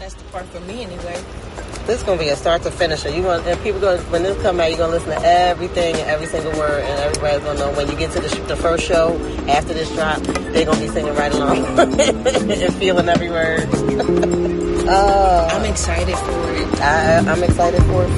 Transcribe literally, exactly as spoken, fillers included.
That's the part for me anyway. This is gonna be a start to finish. You want and people going when this come out, you're gonna listen to everything and every single word, and everybody's gonna know when you get to the, the first show after this drop, they're gonna be singing right along and feeling every word. uh, I'm excited for it. I, I'm excited for it.